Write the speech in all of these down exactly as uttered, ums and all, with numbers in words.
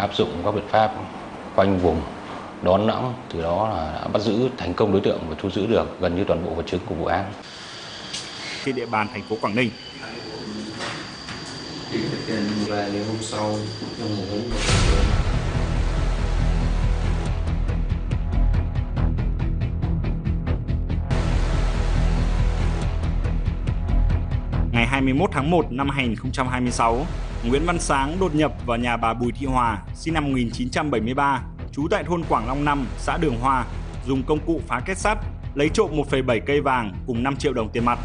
áp dụng các biện pháp khoanh vùng, đón lõng, từ đó là đã bắt giữ thành công đối tượng và thu giữ được gần như toàn bộ vật chứng của vụ án. Trên địa bàn thành phố Quảng Ninh. Ngày hai mươi mốt tháng một năm hai nghìn không trăm hai mươi sáu, Nguyễn Văn Sáng đột nhập vào nhà bà Bùi Thị Hòa, sinh năm một nghìn chín trăm bảy mươi ba, trú tại thôn Quảng Long năm, xã Đường Hoa, dùng công cụ phá kết sắt, lấy trộm một phẩy bảy cây vàng cùng năm triệu đồng tiền mặt.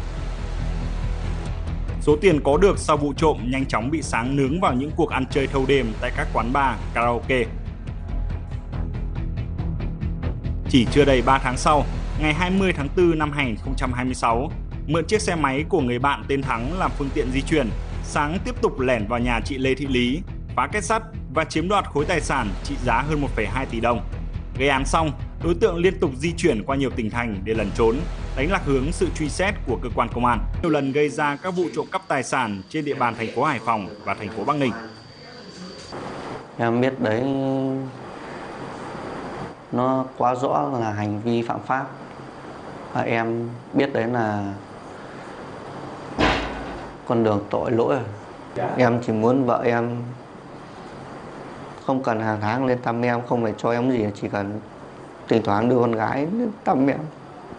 Số tiền có được sau vụ trộm nhanh chóng bị Sáng nướng vào những cuộc ăn chơi thâu đêm tại các quán bar, karaoke. Chỉ chưa đầy ba tháng sau, ngày hai mươi tháng tư năm hai nghìn không trăm hai mươi sáu, mượn chiếc xe máy của người bạn tên Thắng làm phương tiện di chuyển, Sáng tiếp tục lẻn vào nhà chị Lê Thị Lý, phá kết sắt và chiếm đoạt khối tài sản trị giá hơn một phẩy hai tỷ đồng. Gây án xong, đối tượng liên tục di chuyển qua nhiều tỉnh thành để lẩn trốn, đánh lạc hướng sự truy xét của cơ quan công an. Nhiều lần gây ra các vụ trộm cắp tài sản trên địa bàn thành phố Hải Phòng và thành phố Bắc Ninh. Em biết đấy nó quá rõ là hành vi phạm pháp. Và em biết đấy là con đường tội lỗi. Em chỉ muốn vợ em không cần hàng tháng lên thăm em, không phải cho em gì, chỉ cần thỉnh thoảng đưa con gái lên thăm em.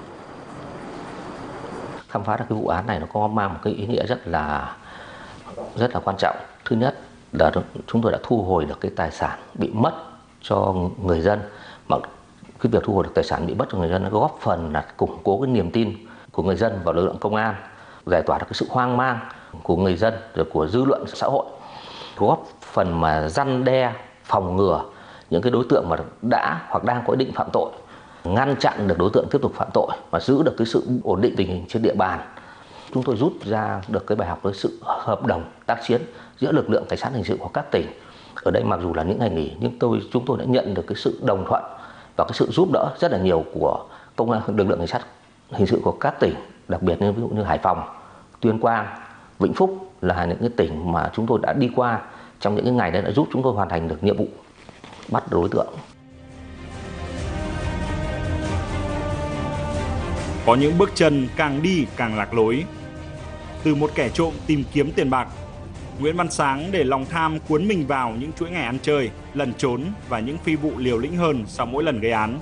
Khám phá được cái vụ án này nó có mang một cái ý nghĩa rất là rất là quan trọng. Thứ nhất là chúng tôi đã thu hồi được cái tài sản bị mất cho người dân, mà cái việc thu hồi được tài sản bị mất cho người dân nó góp phần là củng cố cái niềm tin của người dân vào lực lượng công an, giải tỏa được cái sự hoang mang của người dân rồi của dư luận xã hội, góp phần mà răn đe, phòng ngừa những cái đối tượng mà đã hoặc đang có ý định phạm tội, ngăn chặn được đối tượng tiếp tục phạm tội và giữ được cái sự ổn định tình hình trên địa bàn. Chúng tôi rút ra được cái bài học với sự hợp đồng tác chiến giữa lực lượng cảnh sát hình sự của các tỉnh. Ở đây mặc dù là những ngày nghỉ nhưng tôi chúng tôi đã nhận được cái sự đồng thuận và cái sự giúp đỡ rất là nhiều của công an, lực lượng cảnh sát hình sự của các tỉnh, đặc biệt như ví dụ như Hải Phòng, Tuyên Quang, Vĩnh Phúc là những cái tỉnh mà chúng tôi đã đi qua trong những cái ngày đấy đã giúp chúng tôi hoàn thành được nhiệm vụ bắt đối tượng. Có những bước chân càng đi càng lạc lối. Từ một kẻ trộm tìm kiếm tiền bạc, Nguyễn Văn Sáng để lòng tham cuốn mình vào những chuỗi ngày ăn chơi, lẩn trốn và những phi vụ liều lĩnh hơn sau mỗi lần gây án.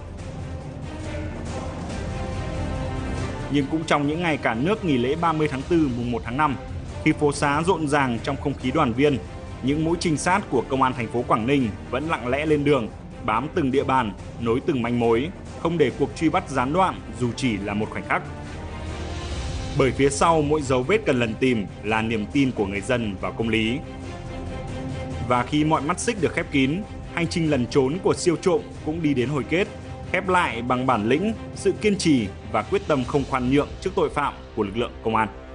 Nhưng cũng trong những ngày cả nước nghỉ lễ ba mươi tháng tư mùng một tháng năm, khi phố xá rộn ràng trong không khí đoàn viên, những mũi trinh sát của Công an thành phố Quảng Ninh vẫn lặng lẽ lên đường, bám từng địa bàn, nối từng manh mối, không để cuộc truy bắt gián đoạn dù chỉ là một khoảnh khắc. Bởi phía sau mỗi dấu vết cần lần tìm là niềm tin của người dân vào công lý. Và khi mọi mắt xích được khép kín, hành trình lần trốn của siêu trộm cũng đi đến hồi kết, khép lại bằng bản lĩnh, sự kiên trì và quyết tâm không khoan nhượng trước tội phạm của lực lượng công an.